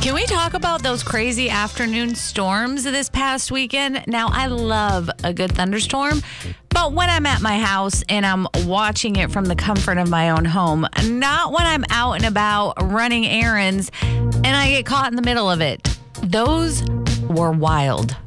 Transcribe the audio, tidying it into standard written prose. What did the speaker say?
Can we talk about those crazy afternoon storms this past weekend? Now, I love a good thunderstorm, but when I'm at my house and I'm watching it from the comfort of my own home, not when I'm out and about running errands and I get caught in the middle of it. Those were wild.